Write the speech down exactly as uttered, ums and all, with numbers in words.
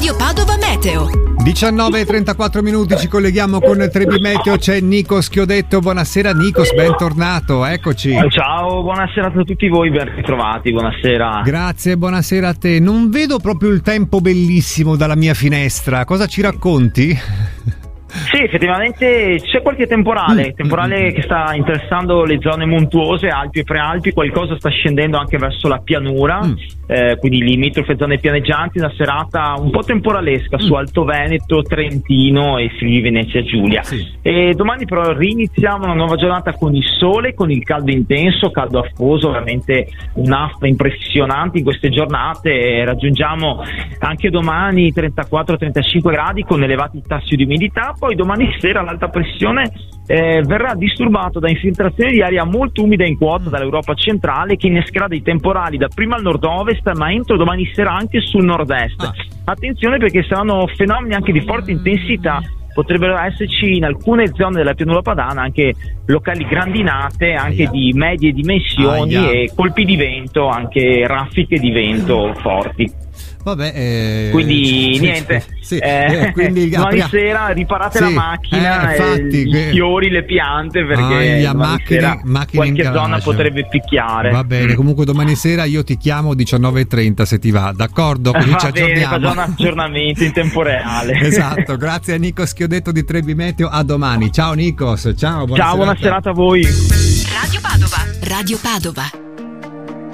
Radio Padova Meteo. diciannove e trentaquattro minuti, ci colleghiamo con Trebi Meteo, c'è Nikos Chiodetto. Buonasera Nikos, bentornato, eccoci. Ciao, buonasera a tutti voi, ben ritrovati, buonasera. Grazie, buonasera a te. Non vedo proprio il tempo bellissimo dalla mia finestra, cosa ci racconti? Sì, effettivamente c'è qualche temporale, temporale che sta interessando le zone montuose, Alpi e Prealpi, qualcosa sta scendendo anche verso la pianura, mm. eh, quindi limitrofe zone pianeggianti, una serata un po' temporalesca mm. su Alto Veneto, Trentino e Friuli Venezia Giulia. Sì. E domani però riniziamo una nuova giornata con il sole, con il caldo intenso, caldo afoso, veramente un'affa impressionante in queste giornate. Raggiungiamo anche domani trentaquattro trentacinque gradi con elevati tassi di umidità. Poi domani sera l'alta pressione eh, verrà disturbato da infiltrazioni di aria molto umida in quota dall'Europa centrale, che innescherà dei temporali da prima al nord-ovest, ma entro domani sera anche sul nord-est. Ah. Attenzione, perché saranno fenomeni anche di forte intensità. Potrebbero esserci in alcune zone della pianura padana anche locali grandinate, anche Aia. di medie dimensioni Aia. e colpi di vento, anche raffiche di vento forti. Vabbè, eh, quindi sì, niente, sì, eh, eh, quindi domani sera riparate sì, la macchina, eh, infatti, eh, i fiori, le piante, perché ah, macchine, macchine qualche zona potrebbe picchiare. Va bene, comunque domani sera io ti chiamo diciannove e trenta se ti va, d'accordo? Così va ci bene, aggiorniamo. facciamo un aggiornamento in tempo reale. Esatto, grazie a Nikos Chiodetto di Trebi Meteo, a domani. Ciao Nikos, ciao, buona ciao, serata. buona serata a voi. Radio Padova. Radio Padova.